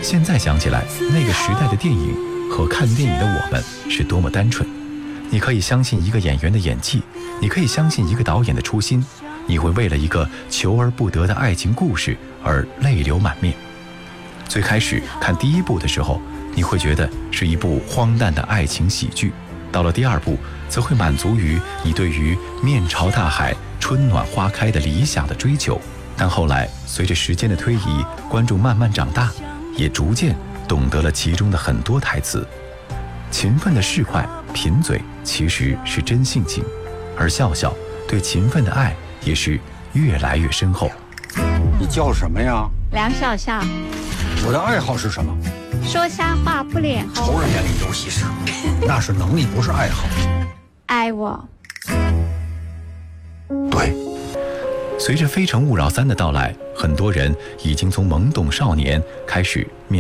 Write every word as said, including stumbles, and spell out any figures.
现在想起来，那个时代的电影和看电影的我们是多么单纯。你可以相信一个演员的演技，你可以相信一个导演的初心，你会为了一个求而不得的爱情故事而泪流满面。最开始看第一部的时候，你会觉得是一部荒诞的爱情喜剧，到了第二部则会满足于你对于面朝大海春暖花开的理想的追求。但后来随着时间的推移，观众慢慢长大，也逐渐懂得了其中的很多台词。勤奋的市侩贫嘴其实是真性情，而笑笑对勤奋的爱也是越来越深厚。 你叫什么呀？ 梁笑笑。 我的爱好是什么？ 说瞎话不脸红。 仇人眼里有喜事，那是能力，不是爱好。 爱我。 对。 随着《非诚勿扰三》的到来，很多人已经从懵懂少年开始面